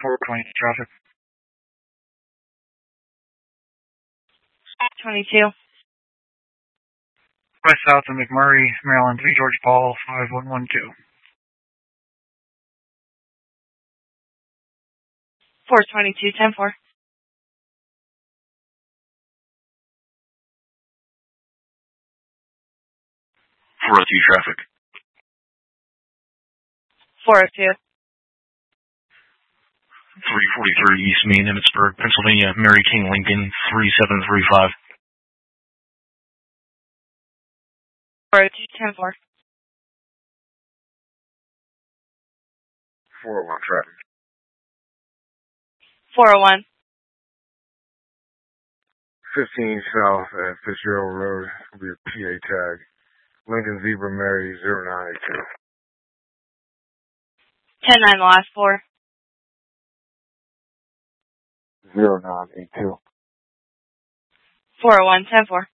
420 traffic. 22. West south of McMurray, Maryland, 3 George Paul, 5112. 422, 10-4. 402 traffic. 402. 343 East Main, Emmitsburg, Pennsylvania, Mary King Lincoln, 3735. 402, 10-4. 401 traffic. 401. 15 south at Fitzgerald Road will be a PA tag. Lincoln Zebra Mary 0982. 10-9, the last 4. 0982. 401, 10-4.